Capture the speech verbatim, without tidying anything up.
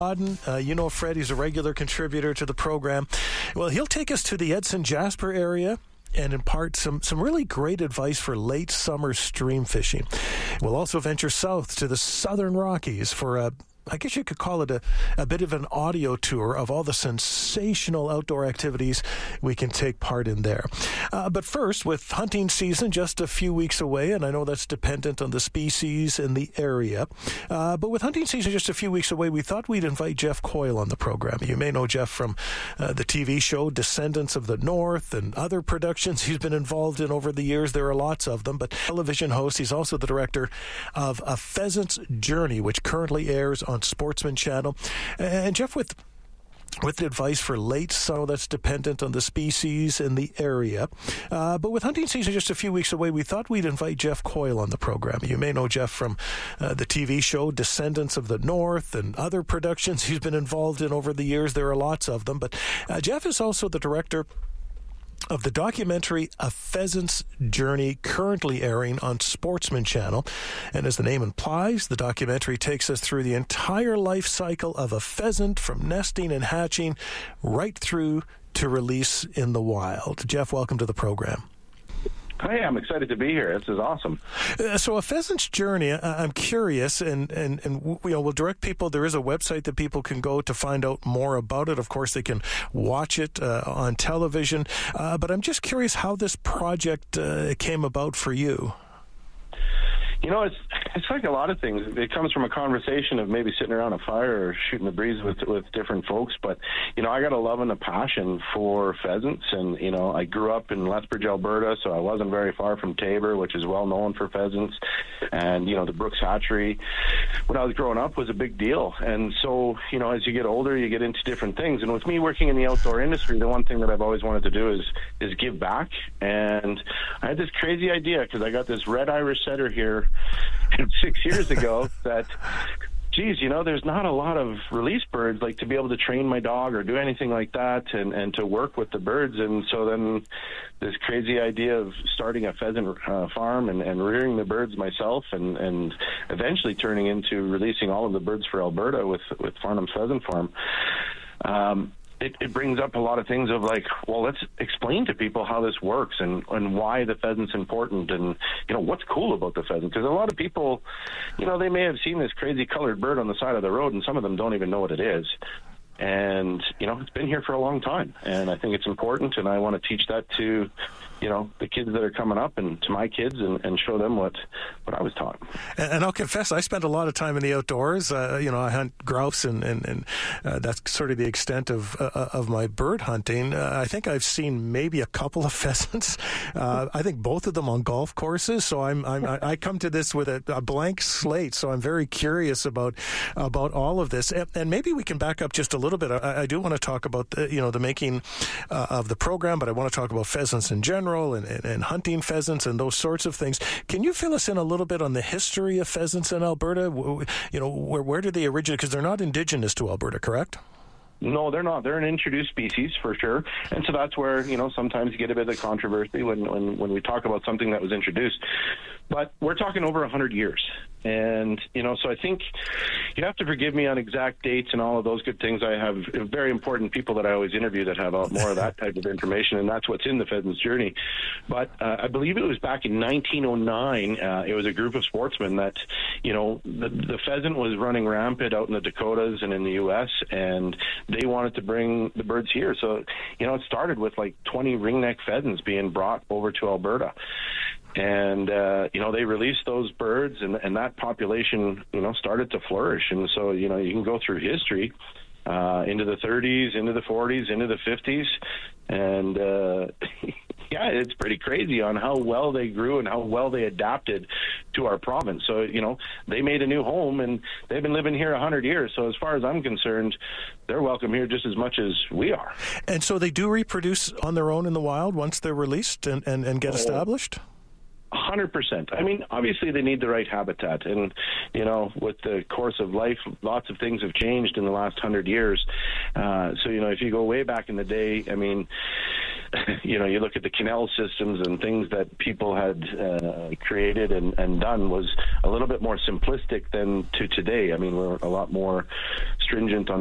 Uh, you know Fred, he's a regular contributor to the program. Well, he'll take us to the Edson Jasper area and impart some, some really great advice for late summer stream fishing. We'll also venture south to the Southern Rockies for a I guess you could call it a, a bit of an audio tour of all the sensational outdoor activities we can take part in there. Uh, but first, with hunting season just a few weeks away, and I know that's dependent on the species in the area, uh, but with hunting season just a few weeks away, we thought we'd invite Jeff Coyle on the program. You may know Jeff from uh, the T V show Descendants of the North and other productions he's been involved in over the years. There are lots of them, but television host. He's also the director of A Pheasant's Journey, which currently airs on Sportsman Channel. And Jeff, with with advice for late summer that's dependent on the species in the area. Uh, but with hunting season just a few weeks away, we thought we'd invite Jeff Coyle on the program. You may know Jeff from uh, the T V show Descendants of the North and other productions he's been involved in over the years. There are lots of them. But uh, Jeff is also the director of the documentary A Pheasant's Journey, currently airing on Sportsman Channel. And as the name implies, the documentary takes us through the entire life cycle of a pheasant, from nesting and hatching right through to release in the wild. Jeff, welcome to the program. Hi, I'm excited to be here. This is awesome. Uh, so, A Pheasant's Journey, I- I'm curious, and, and, and you know, we'll direct people. There is a website that people can go to find out more about it. Of course, they can watch it uh, on television. Uh, but I'm just curious how this project uh, came about for you. You know, it's it's like a lot of things. It comes from a conversation of maybe sitting around a fire or shooting the breeze with with different folks. But, you know, I got a love and a passion for pheasants. And, you know, I grew up in Lethbridge, Alberta, so I wasn't very far from Taber, which is well known for pheasants. And, you know, the Brooks Hatchery, when I was growing up, was a big deal. And so, you know, as you get older, you get into different things. And with me working in the outdoor industry, the one thing that I've always wanted to do is, is give back. And I had this crazy idea because I got this red Irish setter here six years ago that, geez, you know, there's not a lot of release birds, like to be able to train my dog or do anything like that and, and to work with the birds. And so then this crazy idea of starting a pheasant uh, farm and, and rearing the birds myself and, and eventually turning into releasing all of the birds for Alberta with, with Farnham Pheasant Farm. Um, It, it brings up a lot of things of like, well, let's explain to people how this works and, and why the pheasant's important and, you know, what's cool about the pheasant. Because a lot of people, you know, they may have seen this crazy colored bird on the side of the road and some of them don't even know what it is. And, you know, it's been here for a long time. And I think it's important, and I want to teach that to, you know, the kids that are coming up and to my kids and, and show them what, what I was taught. And, and I'll confess, I spent a lot of time in the outdoors. Uh, you know, I hunt grouse, and, and, and uh, that's sort of the extent of uh, of my bird hunting. Uh, I think I've seen maybe a couple of pheasants. Uh, I think both of them on golf courses. So I'm, I'm I come to this with a, a blank slate. So I'm very curious about about all of this. And, and maybe we can back up just a little bit. I, I do want to talk about the, you know, the making uh, of the program, but I want to talk about pheasants in general. And, and, and hunting pheasants and those sorts of things. Can you fill us in a little bit on the history of pheasants in Alberta? You know, where where did they originate? Because they're not indigenous to Alberta, correct? No, they're not. They're an introduced species for sure. And so that's where, you know, sometimes you get a bit of controversy when, when, when we talk about something that was introduced. But we're talking over one hundred years. And, you know, so I think you have to forgive me on exact dates and all of those good things. I have very important people that I always interview that have more of that type of information, and that's what's in the Pheasant's Journey. But uh, I believe it was back in nineteen oh nine, uh, it was a group of sportsmen that, you know, the, the pheasant was running rampant out in the Dakotas and in the U S, and they wanted to bring the birds here. So, you know, it started with like twenty ringneck pheasants being brought over to Alberta. And, uh, you know, they released those birds, and, and that population, you know, started to flourish. And so, you know, you can go through history uh, into the thirties, into the forties, into the fifties. And, uh, yeah, it's pretty crazy on how well they grew and how well they adapted to our province. So, you know, they made a new home, and they've been living here one hundred years. So as far as I'm concerned, they're welcome here just as much as we are. And so they do reproduce on their own in the wild once they're released and, and, and get oh. established? one hundred percent. I mean, obviously they need the right habitat. And, you know, with the course of life, lots of things have changed in the last hundred years. Uh, so, you know, if you go way back in the day, I mean, you know, you look at the canal systems and things that people had uh, created and, and done was a little bit more simplistic than to today. I mean, we're a lot more stringent on